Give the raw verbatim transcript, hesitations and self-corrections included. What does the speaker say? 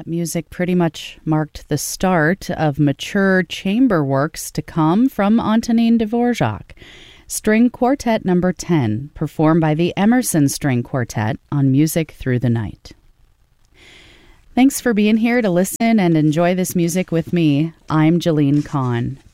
That music pretty much marked the start of mature chamber works to come from Antonin Dvorak. String Quartet Number ten, performed by the Emerson String Quartet on Music Through the Night. Thanks for being here to listen and enjoy this music with me. I'm Jalene Kahn.